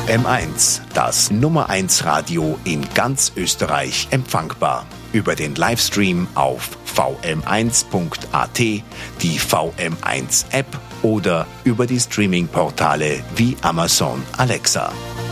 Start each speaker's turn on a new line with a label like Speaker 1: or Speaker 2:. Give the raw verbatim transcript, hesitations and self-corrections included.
Speaker 1: V M eins, das Nummer eins Radio in ganz Österreich empfangbar. Über den Livestream auf v m eins punkt a t, die V M eins App oder über die Streaming-Portale wie Amazon Alexa.